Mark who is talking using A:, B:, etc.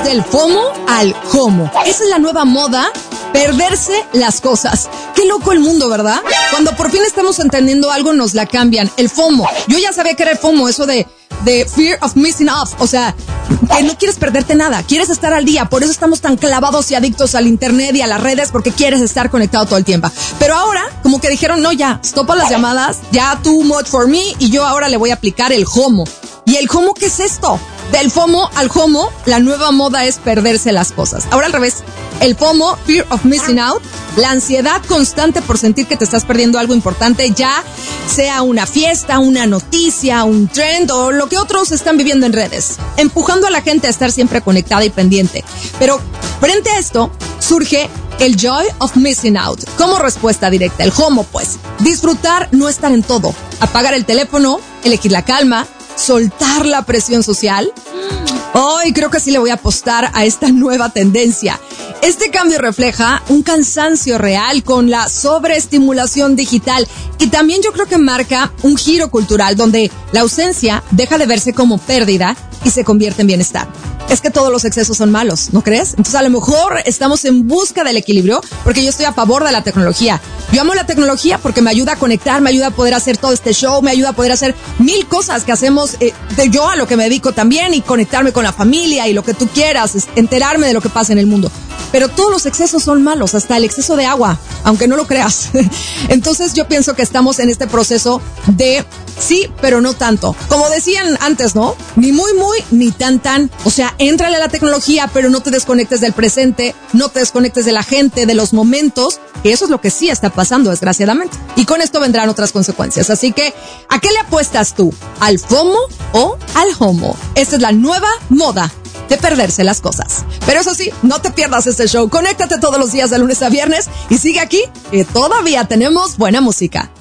A: Del FOMO al HOMO. Esa es la nueva moda, perderse las cosas. Qué loco el mundo, ¿verdad? Cuando por fin estamos entendiendo algo, nos la cambian. El FOMO. Yo ya sabía que era el FOMO, eso de fear of missing off. O sea, que no quieres perderte nada, quieres estar al día. Por eso estamos tan clavados y adictos al internet y a las redes, porque quieres estar conectado todo el tiempo. Pero ahora, como que dijeron, no, ya, stop a las llamadas, ya too much for me, y yo ahora le voy a aplicar el HOMO. ¿Y el HOMO qué es esto? Del FOMO al HOMO, la nueva moda es perderse las cosas. Ahora al revés, el FOMO, fear of missing out, la ansiedad constante por sentir que te estás perdiendo algo importante, ya sea una fiesta, una noticia, un trend o lo que otros están viviendo en redes, empujando a la gente a estar siempre conectada y pendiente. Pero frente a esto, surge el joy of missing out. Como respuesta directa, el HOMO, pues, disfrutar, no estar en todo, apagar el teléfono, elegir la calma, soltar la presión social. Hoy creo que sí le voy a apostar a esta nueva tendencia. Este cambio refleja un cansancio real con la sobreestimulación digital y también yo creo que marca un giro cultural donde la ausencia deja de verse como pérdida y se convierte en bienestar. Es que todos los excesos son malos, ¿no crees? Entonces a lo mejor estamos en busca del equilibrio porque yo estoy a favor de la tecnología. Yo amo la tecnología porque me ayuda a conectar, me ayuda a poder hacer todo este show, me ayuda a poder hacer mil cosas que hacemos de yo a lo que me dedico también y conectarme con la familia y lo que tú quieras, enterarme de lo que pasa en el mundo. Pero todos los excesos son malos, hasta el exceso de agua, aunque no lo creas. Entonces yo pienso que estamos en este proceso de sí, pero no tanto. Como decían antes, ¿no? Ni muy, ni tan. O sea, éntrale a la tecnología, pero no te desconectes del presente, no te desconectes de la gente, de los momentos, que eso es lo que sí está pasando, desgraciadamente. Y con esto vendrán otras consecuencias. Así que, ¿a qué le apuestas tú? ¿Al FOMO o al HOMO? Esta es la nueva moda de perderse las cosas. Pero eso sí, no te pierdas este show. Conéctate todos los días de lunes a viernes y sigue aquí, que todavía tenemos buena música.